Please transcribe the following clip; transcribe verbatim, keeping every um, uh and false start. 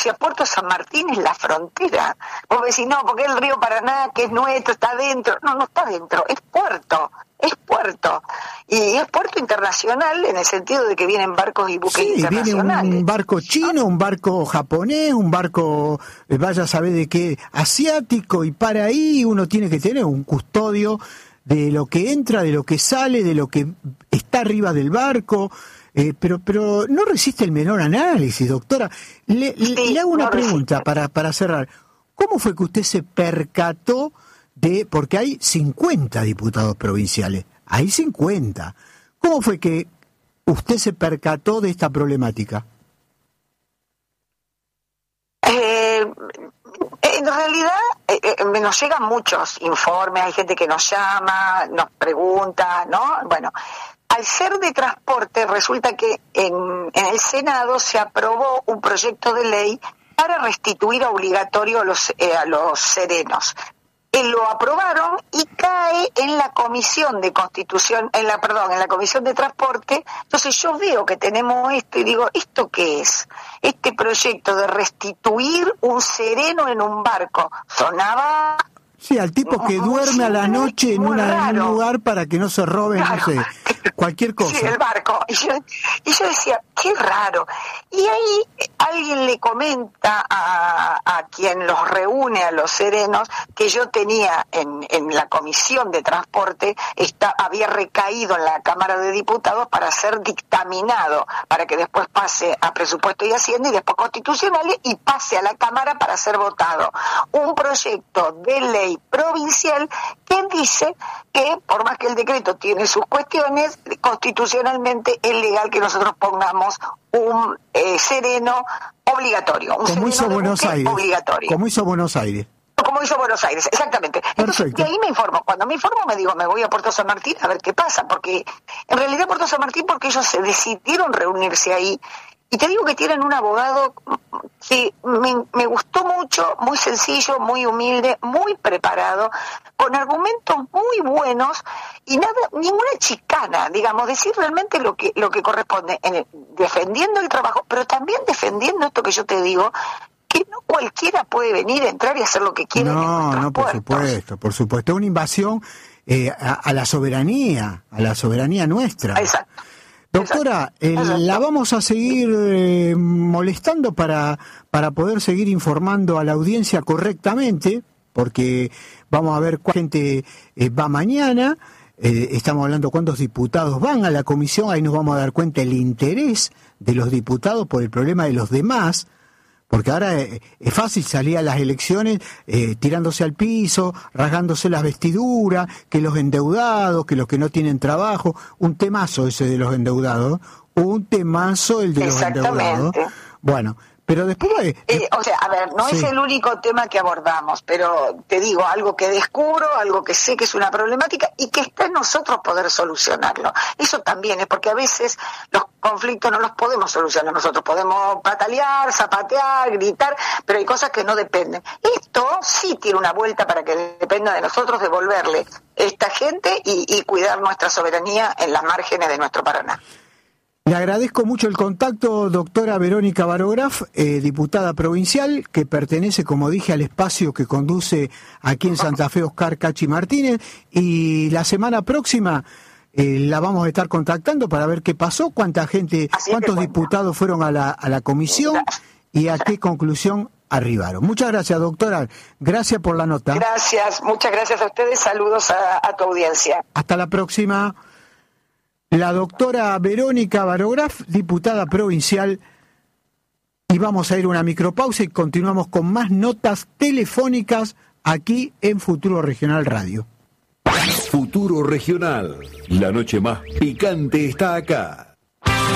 decía, Puerto San Martín es la frontera. Vos decís, no, porque el río Paraná, que es nuestro, está dentro. No, no está dentro, es puerto, es puerto. Y es puerto internacional en el sentido de que vienen barcos y buques sí, internacionales. Viene un barco chino, un barco japonés, un barco, eh, vaya a saber de qué, asiático, y para ahí uno tiene que tener un custodio de lo que entra, de lo que sale, de lo que está arriba del barco. Eh, pero pero no resiste el menor análisis, doctora. Le, sí, le, le hago una no pregunta para, para cerrar. ¿Cómo fue que usted se percató de, porque hay cincuenta diputados provinciales, hay cincuenta, ¿cómo fue que usted se percató de esta problemática? Eh, en realidad eh, eh, nos llegan muchos informes, hay gente que nos llama, nos pregunta, ¿no? Bueno, al ser de transporte, resulta que en, en el Senado se aprobó un proyecto de ley para restituir obligatorio a los, eh, a los serenos. Eh, lo aprobaron y cae en la comisión de constitución, en la perdón, en la comisión de transporte. Entonces yo veo que tenemos esto y digo, ¿esto qué es? Este proyecto de restituir un sereno en un barco. Sonaba... Sí, al tipo que duerme a la noche en, una, en un lugar para que no se roben, claro, no sé, cualquier cosa. Sí, el barco. Y yo, y yo decía, qué raro. Y ahí alguien le comenta a, a quien los reúne, a los serenos, que yo tenía en, en la comisión de transporte, está, había recaído en la Cámara de Diputados para ser dictaminado, para que después pase a presupuesto y Hacienda y después constitucionales y pase a la Cámara para ser votado. Un proyecto de ley provincial que dice que por más que el decreto tiene sus cuestiones, constitucionalmente es legal que nosotros pongamos un eh, sereno obligatorio, un como hizo Buenos Aires, obligatorio. Como hizo Buenos Aires. Como hizo Buenos Aires, exactamente. Entonces, Perfecto. de ahí me informo. Cuando me informo me digo, me voy a Puerto San Martín a ver qué pasa, porque en realidad Puerto San Martín, porque ellos se decidieron reunirse ahí. Y te digo que tienen un abogado que me, me gustó mucho, muy sencillo, muy humilde, muy preparado, con argumentos muy buenos y nada, ninguna chicana, digamos, decir realmente lo que lo que corresponde, en el, defendiendo el trabajo, pero también defendiendo esto que yo te digo, que no cualquiera puede venir, entrar y hacer lo que quiera. No, en no, por puertos. supuesto, por supuesto, es una invasión eh, a, a la soberanía, a la soberanía nuestra. Exacto. Doctora, eh, la vamos a seguir eh, molestando para, para poder seguir informando a la audiencia correctamente, porque vamos a ver cuánta gente eh, va mañana, eh, estamos hablando cuántos diputados van a la comisión, ahí nos vamos a dar cuenta el interés de los diputados por el problema de los demás, porque ahora es fácil salir a las elecciones eh, tirándose al piso, rasgándose las vestiduras, que los endeudados, que los que no tienen trabajo, un temazo ese de los endeudados, un temazo el de los endeudados. Bueno, pero después... Eh, eh, o sea, a ver, no sí. es el único tema que abordamos, pero te digo, algo que descubro, algo que sé que es una problemática y que está en nosotros poder solucionarlo. Eso también es porque a veces los conflictos no los podemos solucionar nosotros, podemos patalear, zapatear, gritar, pero hay cosas que no dependen. Esto sí tiene una vuelta para que dependa de nosotros devolverle esta gente y, y cuidar nuestra soberanía en las márgenes de nuestro Paraná. Le agradezco mucho el contacto, doctora Verónica Barograf, eh, diputada provincial, que pertenece, como dije, al espacio que conduce aquí en Santa Fe Oscar Cachi Martínez, y la semana próxima eh, la vamos a estar contactando para ver qué pasó, cuánta gente, Así cuántos diputados fueron a la, a la comisión y a qué conclusión arribaron. Muchas gracias, doctora. Gracias por la nota. Gracias, muchas gracias a ustedes. Saludos a, a tu audiencia. Hasta la próxima. La doctora Verónica Barograf, diputada provincial, y vamos a ir a una micropausa y continuamos con más notas telefónicas aquí en Futuro Regional Radio. Futuro Regional, la noche más picante está acá.